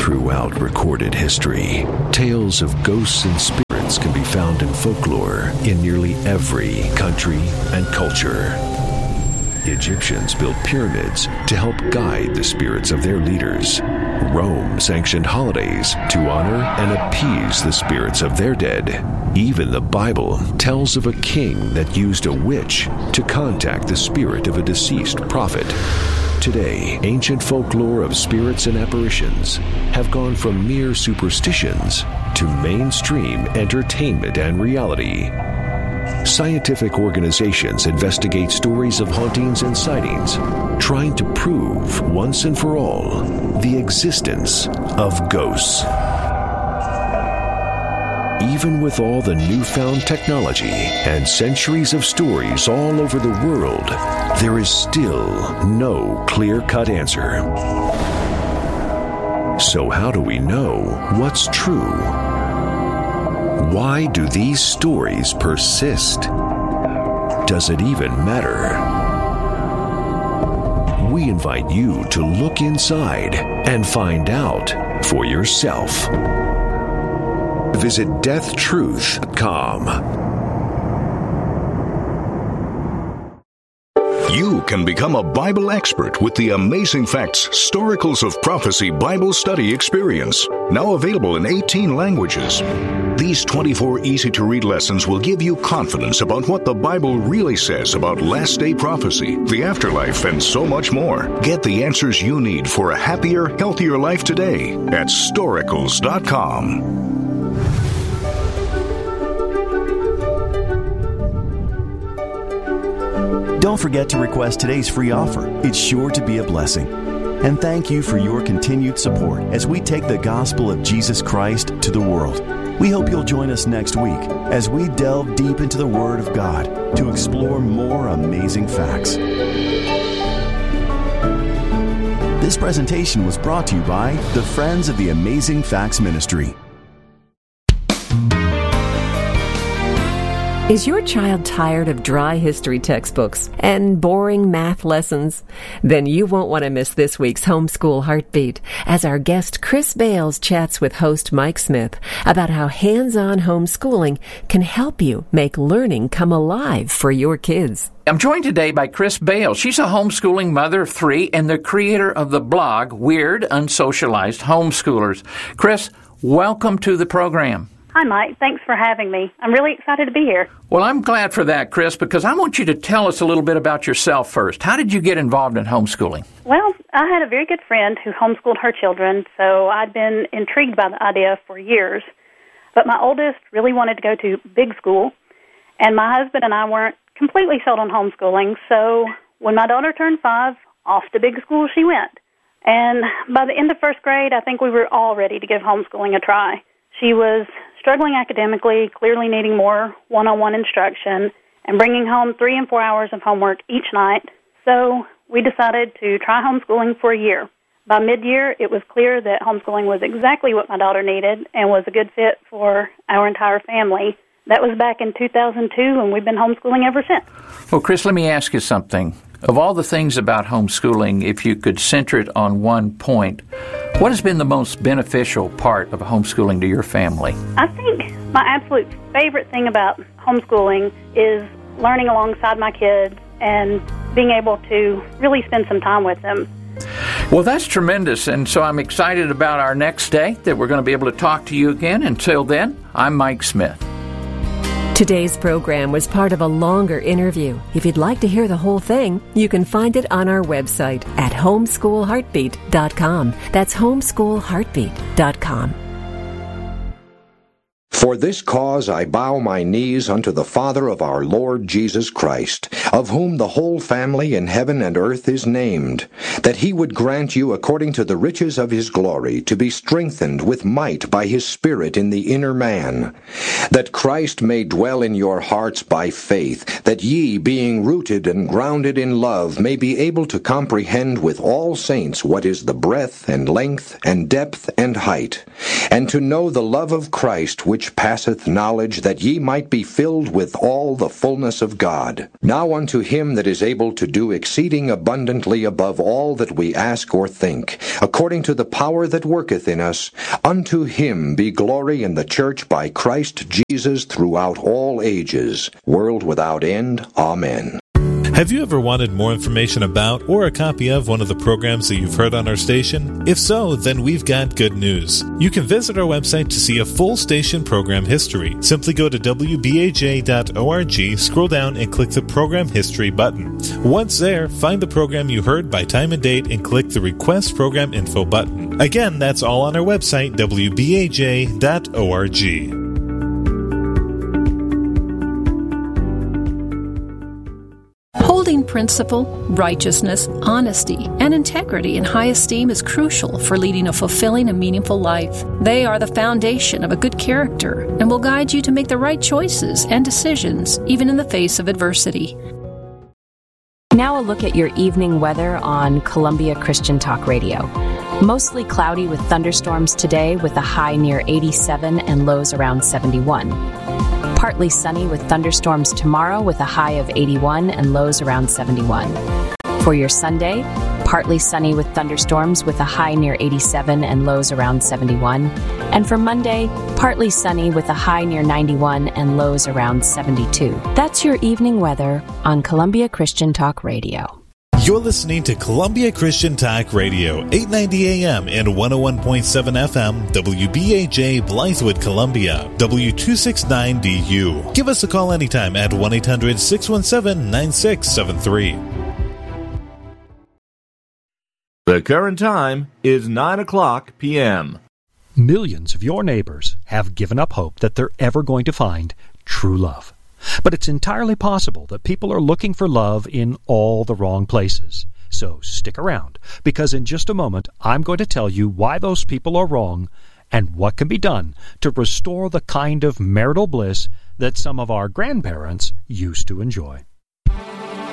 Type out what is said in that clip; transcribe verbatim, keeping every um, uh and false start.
throughout recorded history, tales of ghosts and spirits can be found in folklore in nearly every country and culture. Egyptians built pyramids to help guide the spirits of their leaders. Rome sanctioned holidays to honor and appease the spirits of their dead. Even the Bible tells of a king that used a witch to contact the spirit of a deceased prophet. Today, ancient folklore of spirits and apparitions have gone from mere superstitions to mainstream entertainment and reality. Scientific organizations investigate stories of hauntings and sightings, trying to prove once and for all the existence of ghosts. Even with all the newfound technology and centuries of stories all over the world, there is still no clear-cut answer. So how do we know what's true? Why do these stories persist? Does it even matter? We invite you to look inside and find out for yourself. Visit death truth dot com. You can become a Bible expert with the Amazing Facts Storicals of Prophecy Bible Study Experience, now available in eighteen languages. These twenty-four easy-to-read lessons will give you confidence about what the Bible really says about last-day prophecy, the afterlife, and so much more. Get the answers you need for a happier, healthier life today at storicals dot com. Don't forget to request today's free offer. It's sure to be a blessing. And thank you for your continued support as we take the gospel of Jesus Christ to the world. We hope you'll join us next week as we delve deep into the Word of God to explore more amazing facts. This presentation was brought to you by the Friends of the Amazing Facts Ministry. Is your child tired of dry history textbooks and boring math lessons? Then you won't want to miss this week's Homeschool Heartbeat as our guest Chris Bales chats with host Mike Smith about how hands-on homeschooling can help you make learning come alive for your kids. I'm joined today by Chris Bales. She's a homeschooling mother of three and the creator of the blog Weird Unsocialized Homeschoolers. Chris, welcome to the program. Hi, Mike. Thanks for having me. I'm really excited to be here. Well, I'm glad for that, Chris, because I want you to tell us a little bit about yourself first. How did you get involved in homeschooling? Well, I had a very good friend who homeschooled her children, so I'd been intrigued by the idea for years. But my oldest really wanted to go to big school, and my husband and I weren't completely sold on homeschooling, so when my daughter turned five, off to big school she went. And by the end of first grade, I think we were all ready to give homeschooling a try. She was struggling academically, clearly needing more one-on-one instruction, and bringing home three and four hours of homework each night. So we decided to try homeschooling for a year. By mid-year, it was clear that homeschooling was exactly what my daughter needed and was a good fit for our entire family. That was back in two thousand two, and we've been homeschooling ever since. Well, Chris, let me ask you something. Of all the things about homeschooling, if you could center it on one point, what has been the most beneficial part of homeschooling to your family? I think my absolute favorite thing about homeschooling is learning alongside my kids and being able to really spend some time with them. Well, that's tremendous, and so I'm excited about our next day that we're going to be able to talk to you again. Until then, I'm Mike Smith. Today's program was part of a longer interview. If you'd like to hear the whole thing, you can find it on our website at homeschool heartbeat dot com. That's homeschool heartbeat dot com. For this cause I bow my knees unto the Father of our Lord Jesus Christ, of whom the whole family in heaven and earth is named, that he would grant you according to the riches of his glory to be strengthened with might by his Spirit in the inner man, that Christ may dwell in your hearts by faith, that ye, being rooted and grounded in love, may be able to comprehend with all saints what is the breadth and length and depth and height, and to know the love of Christ which passeth knowledge, that ye might be filled with all the fullness of God. Now unto unto him that is able to do exceeding abundantly above all that we ask or think, according to the power that worketh in us, unto him be glory in the church by Christ Jesus throughout all ages, world without end. Amen. Have you ever wanted more information about or a copy of one of the programs that you've heard on our station? If so, then we've got good news. You can visit our website to see a full station program history. Simply go to w b a j dot org, scroll down, and click the Program History button. Once there, find the program you heard by time and date and click the Request Program Info button. Again, that's all on our website, w b a j dot org. Holding principle, righteousness, honesty, and integrity in high esteem is crucial for leading a fulfilling and meaningful life. They are the foundation of a good character and will guide you to make the right choices and decisions, even in the face of adversity. Now a look at your evening weather on Columbia Christian Talk Radio. Mostly cloudy with thunderstorms today with a high near eighty-seven and lows around seventy-one. Partly sunny with thunderstorms tomorrow with a high of eighty-one and lows around seventy-one. For your Sunday, partly sunny with thunderstorms with a high near eighty-seven and lows around seventy-one. And for Monday, partly sunny with a high near ninety-one and lows around seventy-two. That's your evening weather on Columbia Christian Talk Radio. You're listening to Columbia Christian Talk Radio, eight ninety A M and one oh one point seven F M, W B A J, Blythewood, Columbia, W two sixty-nine D U. Give us a call anytime at one eight hundred six one seven nine six seven three. The current time is nine o'clock p m Millions of your neighbors have given up hope that they're ever going to find true love. But it's entirely possible that people are looking for love in all the wrong places. So stick around, because in just a moment, I'm going to tell you why those people are wrong and what can be done to restore the kind of marital bliss that some of our grandparents used to enjoy.